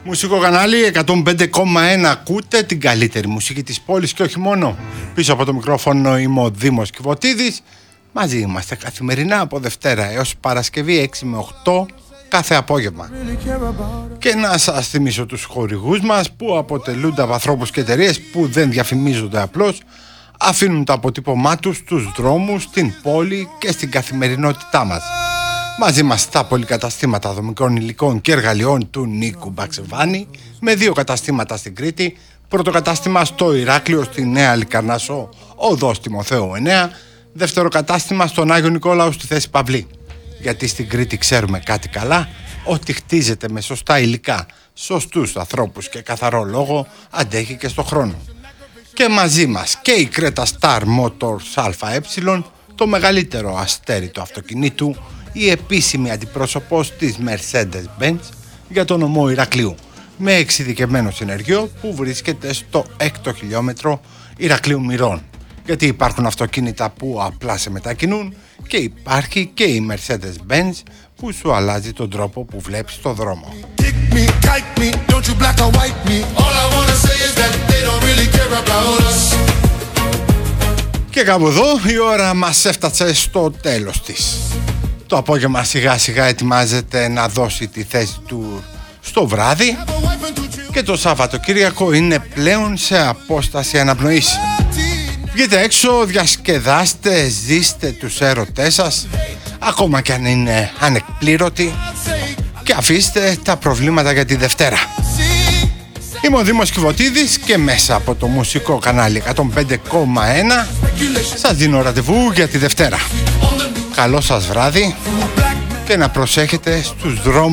Μουσικό κανάλι 105,1. Ακούτε την καλύτερη μουσική της πόλης και όχι μόνο. Πίσω από το μικρόφωνο είμαι ο Δήμος Κιβωτίδης. Μαζί είμαστε καθημερινά από Δευτέρα έως Παρασκευή 6 με 8 κάθε απόγευμα. Και να σας θυμίσω τους χορηγούς μας που αποτελούνται από ανθρώπους και εταιρείες που δεν διαφημίζονται απλώς, αφήνουν το αποτύπωμά τους στους δρόμους, στην πόλη και στην καθημερινότητά μας. Μαζί μας στα πολυκαταστήματα δομικών υλικών και εργαλειών του Νίκου Μπαξεβάνη, με 2 καταστήματα στην Κρήτη, πρώτο κατάστημα στο Ηράκλειο στη Νέα Λικαρνασσό, οδός Τιμοθέου 9, δεύτερο κατάστημα στον Άγιο Νικόλαο στη θέση Παυλή. Γιατί στην Κρήτη ξέρουμε κάτι καλά, ότι χτίζεται με σωστά υλικά, σωστούς ανθρώπους και καθαρό λόγο, αντέχει και στο χρόνο. Και μαζί μας και η Creta Star Motors ΑΕ, το αστέρι του αυτοκινήτου, η επίσημη αντιπρόσωπος της Mercedes-Benz για τον νομό Ηρακλείου, με εξειδικευμένο συνεργείο που βρίσκεται στο 6ο χιλιόμετρο Ηρακλείου Μυρών. Γιατί υπάρχουν αυτοκίνητα που απλά σε μετακινούν και υπάρχει και η Mercedes-Benz που σου αλλάζει τον τρόπο που βλέπεις το δρόμο. Και κάπου εδώ η ώρα μας έφτασε στο τέλος της. Το απόγευμα σιγά σιγά ετοιμάζεται να δώσει τη θέση του στο βράδυ και το Σαββατοκύριακο είναι πλέον σε απόσταση αναπνοής. Βγείτε έξω, διασκεδάστε, ζήστε τους έρωτές σας, ακόμα κι αν είναι ανεκπλήρωτοι, και αφήστε τα προβλήματα για τη Δευτέρα. Είμαι ο Δήμος Κιβωτίδης και μέσα από το μουσικό κανάλι 105,1 σας δίνω ραντεβού για τη Δευτέρα. Καλό σας βράδυ και να προσέχετε στους δρόμους